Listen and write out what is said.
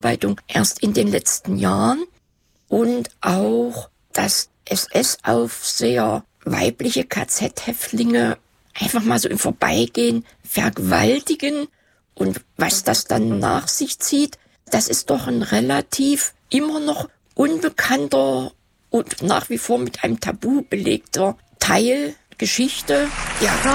Aufarbeitung erst in den letzten Jahren und auch, dass SS-Aufseher weibliche KZ-Häftlinge einfach mal so im Vorbeigehen vergewaltigen und was das dann nach sich zieht, das ist doch ein relativ immer noch unbekannter und nach wie vor mit einem Tabu belegter Teil Geschichte. Ja.